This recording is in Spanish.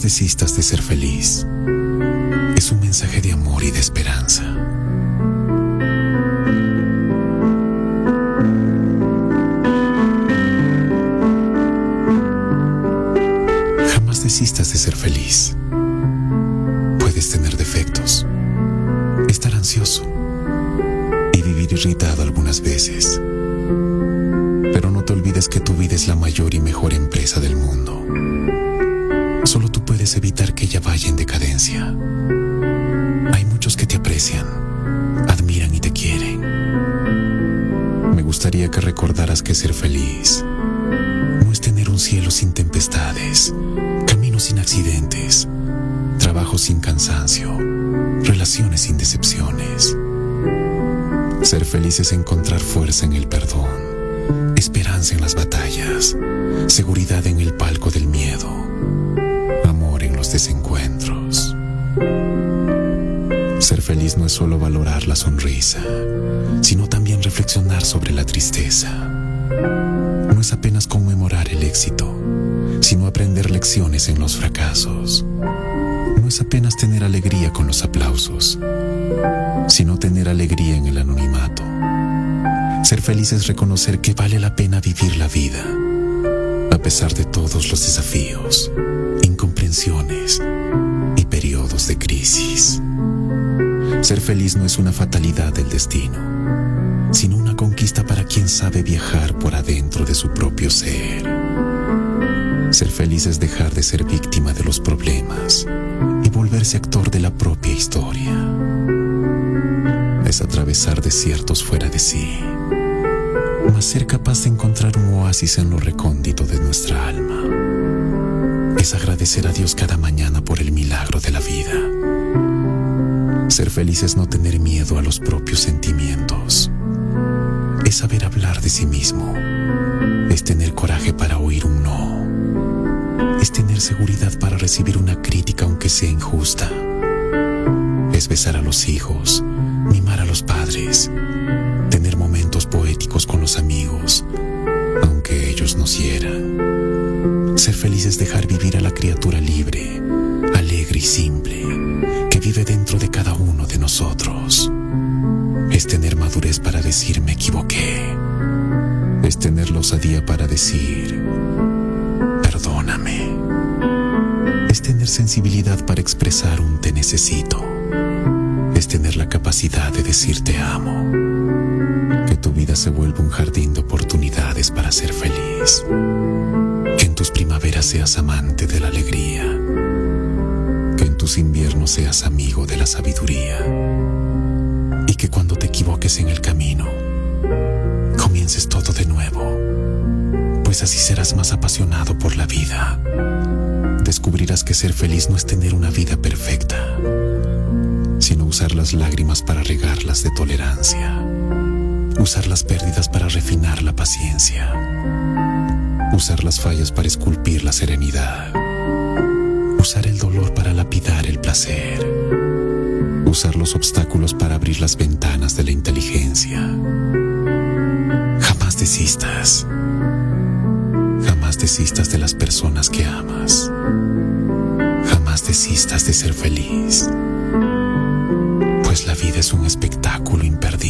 desistas de ser feliz. Es un mensaje de amor y de esperanza. Jamás desistas de ser feliz. Puedes tener defectos, estar ansioso y vivir irritado algunas veces. Pero no te olvides que tu vida es la mayor y mejor empresa del mundo. Solo tú puedes evitar que ella vaya en decadencia. Hay muchos que te aprecian, admiran y te quieren. Me gustaría que recordaras que ser feliz no es tener un cielo sin tempestades, caminos sin accidentes, trabajo sin cansancio, relaciones sin decepciones. Ser feliz es encontrar fuerza en el perdón, esperanza en las batallas, seguridad en el palco del miedo, amor en los desencuentros. Ser feliz no es solo valorar la sonrisa, sino también reflexionar sobre la tristeza. No es apenas conmemorar el éxito, sino aprender lecciones en los fracasos. No es apenas tener alegría con los aplausos, sino tener alegría en el anonimato. Ser feliz es reconocer que vale la pena vivir la vida, a pesar de todos los desafíos, incomprensiones y periodos de crisis. Ser feliz no es una fatalidad del destino, sino una conquista para quien sabe viajar por adentro de su propio ser. Ser feliz es dejar de ser víctima de los problemas y volverse actor de la propia historia. Es atravesar desiertos fuera de sí, mas ser capaz de encontrar un oasis en lo recóndito de nuestra alma. Es agradecer a Dios cada mañana por el milagro de la vida. Ser feliz es no tener miedo a los propios sentimientos. Es saber hablar de sí mismo. Es tener coraje para oír un no. Es tener seguridad para recibir una crítica aunque sea injusta. Es besar a los hijos, mimar a los padres, tener momentos poéticos con los amigos, aunque ellos nos hieran. Ser feliz es dejar vivir a la criatura libre, alegre y simple, que vive dentro de cada uno de nosotros. Es tener madurez para decir me equivoqué. Es tener la osadía para decir perdóname. Es tener sensibilidad para expresar un te necesito. Es tener la capacidad de decir te amo. Que tu vida se vuelva un jardín de oportunidades para ser feliz. Que en tus primaveras seas amante de la alegría. Que en tus inviernos seas amigo de la sabiduría. Y que cuando te equivoques en el camino, comiences todo de nuevo, pues así serás más apasionado por la vida. Descubrirás que ser feliz no es tener una vida perfecta, sino usar las lágrimas para regarlas de tolerancia, usar las pérdidas para refinar la paciencia, usar las fallas para esculpir la serenidad, usar el dolor para lapidar el placer, usar los obstáculos para abrir las ventanas de la inteligencia. Jamás desistas. Jamás desistas de las personas que amas. Jamás desistas de ser feliz. Pues la vida es un espectáculo imperfecto.